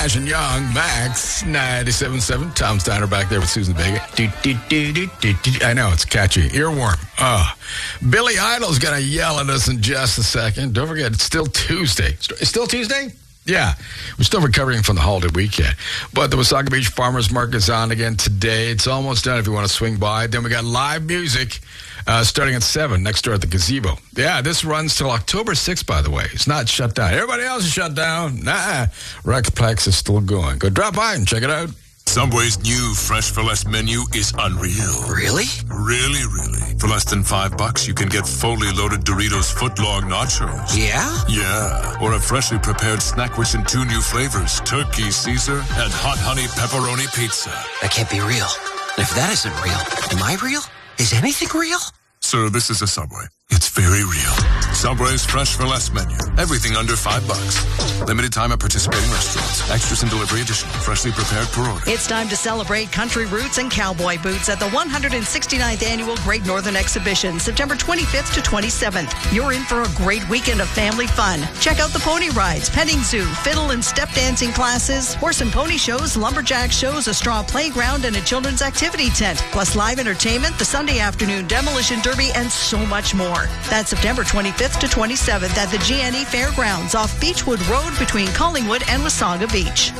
Ash and Young, Max, 97.7. Tom Steiner back there with Susan Vega. I know, it's catchy. Earworm. Billy Idol's going to yell at us in just a second. Don't forget, it's still Tuesday. It's still Tuesday? Yeah. We're still recovering from the holiday weekend. But the Wasaga Beach Farmers Market is on again today. It's almost done if you want to swing by. Then we got live music starting at 7 next door at the gazebo. Yeah, this runs till October 6th, by the way. It's not shut down. Everybody else is shut down. Nah, Rexplex is still going. Go drop by and check it out. Subway's new Fresh for Less menu is unreal. Really? Really, really. For less than $5, you can get fully loaded Doritos footlong nachos. Yeah? Yeah. Or a freshly prepared snack rich in 2 new flavors, turkey Caesar and hot honey pepperoni pizza. That can't be real. If that isn't real, am I real? Is anything real? Sir, this is a Subway. It's very real. Subway's Fresh for Less menu. Everything under $5. Limited time at participating restaurants. Extras and delivery additional. Freshly prepared per order. It's time to celebrate country roots and cowboy boots at the 169th Annual Great Northern Exhibition, September 25th to 27th. You're in for a great weekend of family fun. Check out the pony rides, petting zoo, fiddle and step dancing classes, horse and pony shows, lumberjack shows, a straw playground, and a children's activity tent. Plus live entertainment, the Sunday afternoon demolition derby, and so much more. That's September 25th to 27th at the GNE Fairgrounds off Beechwood Road between Collingwood and Wasaga Beach.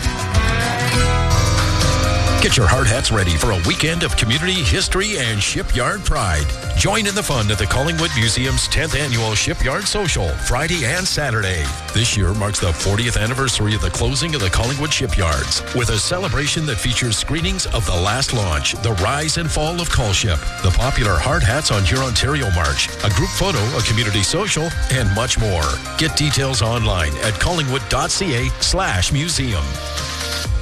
Get your hard hats ready for a weekend of community history and shipyard pride. Join in the fun at the Collingwood Museum's 10th Annual Shipyard Social, Friday and Saturday. This year marks the 40th anniversary of the closing of the Collingwood shipyards, with a celebration that features screenings of The Last Launch, The Rise and Fall of Colship, the popular Hard Hats on Hurontario March, a group photo, a community social, and much more. Get details online at collingwood.ca/museum.